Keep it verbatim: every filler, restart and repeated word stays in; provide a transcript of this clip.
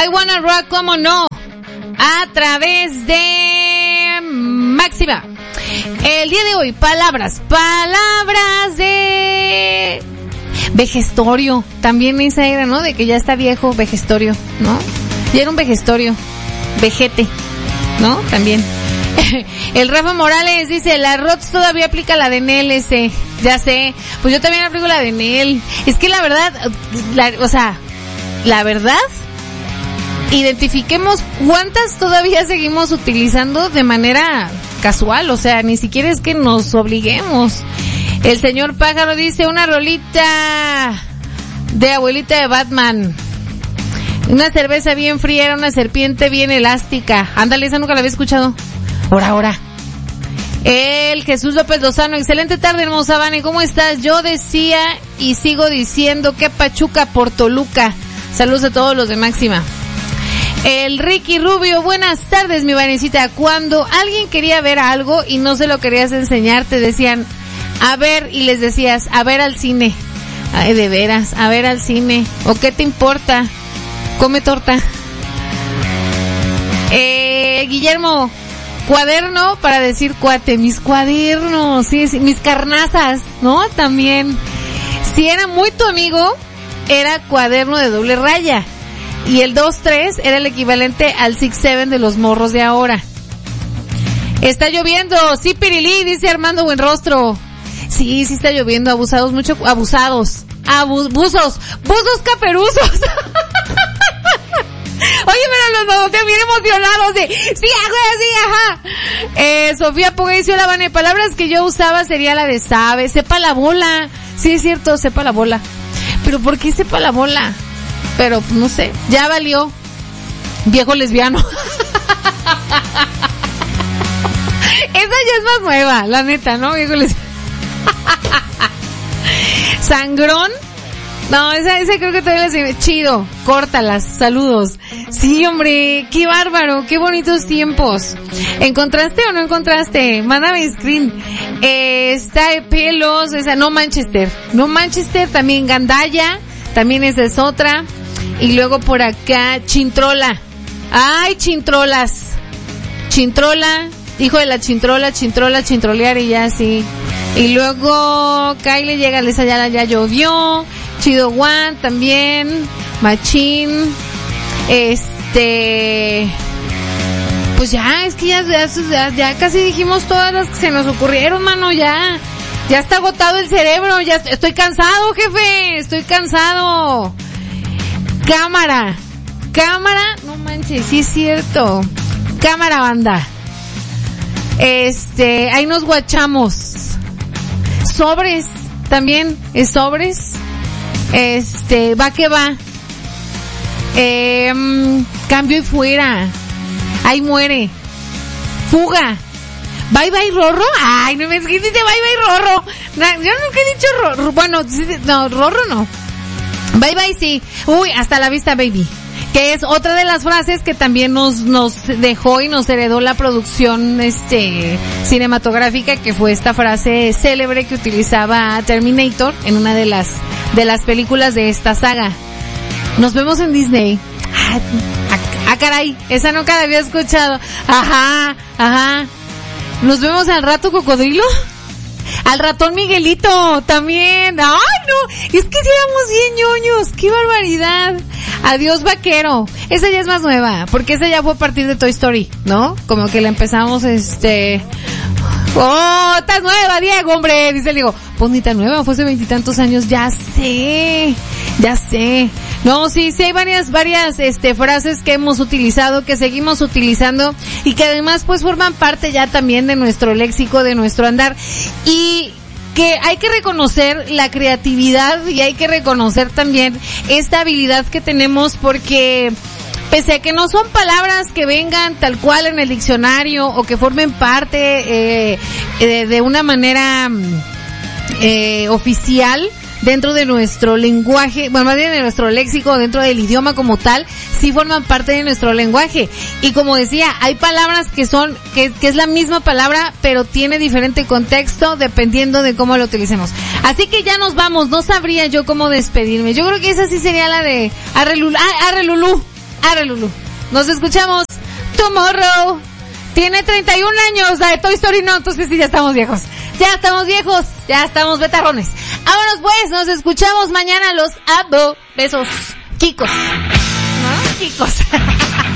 I Wanna Rock, ¿cómo no? A través de Máxima. El día de hoy, palabras, palabras de vejestorio. También esa era, ¿no? De que ya está viejo, vejestorio, ¿no? Ya era un vejestorio, vejete, ¿no? También. El Rafa Morales dice, la Rots todavía aplica la de Nel ese. Ya sé, pues yo también aplico la de Nel. Es que la verdad, la, o sea, la verdad, identifiquemos cuántas todavía seguimos utilizando de manera casual, o sea, ni siquiera es que nos obliguemos. El señor Pájaro dice, una rolita de abuelita de Batman. Una cerveza bien fría era una serpiente bien elástica. Ándale, esa nunca la había escuchado. Ahora, ahora. El Jesús López Lozano, excelente tarde, hermosa Vane, ¿cómo estás? Yo decía y sigo diciendo que Pachuca por Toluca. Saludos a todos los de Máxima. El Ricky Rubio, buenas tardes, mi Vanecita. Cuando alguien quería ver algo y no se lo querías enseñar, te decían, a ver, y les decías, a ver al cine. Ay, de veras, a ver al cine. ¿O qué te importa? Come torta. Eh, Guillermo, cuaderno para decir cuate, mis cuadernos, sí, sí, mis carnazas, ¿no? También. Si era muy tu amigo, era cuaderno de doble raya. Y el dos tres era el equivalente al seis siete de los morros de ahora. Está lloviendo, sí, Pirilí, dice Armando Buenrostro. Sí, sí está lloviendo, abusados, mucho, abusados. Abusos, buzos caperuzos. Oye, pero los dos bien emocionados de, sí, hago así, ajá. Eh, Sofía Puga dice, la Vane, palabras que yo usaba sería la de sabe, sepa la bola. Sí, es cierto, sepa la bola. Pero ¿por qué sepa la bola? Pero, no sé, ya valió. Viejo lesbiano. Esa ya es más nueva, la neta, ¿no? Viejo lesbiano. Sangrón. No, esa, esa creo que todavía la... Chido, córtalas, saludos. Sí, hombre, qué bárbaro, qué bonitos tiempos. ¿Encontraste o no encontraste? Mándame screen. Eh, está de pelos, esa, no Manchester. No Manchester, también Gandaya, también esa es otra. Y luego por acá, Chintrola. Ay, Chintrolas. Chintrola, hijo de la Chintrola, Chintrola, Chintrolear y ya sí. Y luego, Kyle llega, les allá ya llovió. Chido One también, Machín, este, pues ya, es que ya, ya, ya casi dijimos todas las que se nos ocurrieron, mano, ya, ya está agotado el cerebro, ya estoy cansado, jefe, estoy cansado. Cámara, cámara, no manches, sí es cierto, cámara banda, este, ahí nos guachamos, sobres, también es sobres. Este, va que va. Eh, cambio y fuera. Ahí muere. Fuga. Bye bye Rorro. Ay, no me dice bye bye Rorro. No, yo nunca he dicho Rorro. Bueno, no, Rorro no. Bye bye sí. Uy, hasta la vista baby. Que es otra de las frases que también nos, nos dejó y nos heredó la producción, este, cinematográfica, que fue esta frase célebre que utilizaba Terminator en una de las, de las películas de esta saga. Nos vemos en Disney. Ah, ah caray, esa nunca la había escuchado. Ajá, ajá. Nos vemos al rato cocodrilo. Al ratón Miguelito también. Ay, no, es que sí éramos bien ñoños. Qué barbaridad. Adiós vaquero. Esa ya es más nueva, porque esa ya fue a partir de Toy Story, ¿no? Como que la empezamos, este... ¡Oh, estás nueva, Diego, hombre! Dice el Diego, pues ni tan nueva, fue hace veintitantos años. Ya sé, ya sé. No, sí, sí hay varias, varias, este, frases que hemos utilizado, que seguimos utilizando, y que además, pues, forman parte ya también de nuestro léxico, de nuestro andar. Y que hay que reconocer la creatividad y hay que reconocer también esta habilidad que tenemos, porque pese a que no son palabras que vengan tal cual en el diccionario o que formen parte eh, eh, de una manera eh, oficial dentro de nuestro lenguaje, bueno, más bien de nuestro léxico, dentro del idioma como tal, sí forman parte de nuestro lenguaje. Y como decía, hay palabras que son, que, que es la misma palabra, pero tiene diferente contexto dependiendo de cómo lo utilicemos. Así que ya nos vamos, no sabría yo cómo despedirme. Yo creo que esa sí sería la de Arre Lulú, ah, Arre Lulú, Arre, Lulu. Nos escuchamos tomorrow. Tiene treinta y un años, la de Toy Story no, entonces sí, ya estamos viejos. Ya estamos viejos, ya estamos betarrones. Vámonos pues, nos escuchamos mañana los abo. Besos, Kikos. ¿No? Kikos.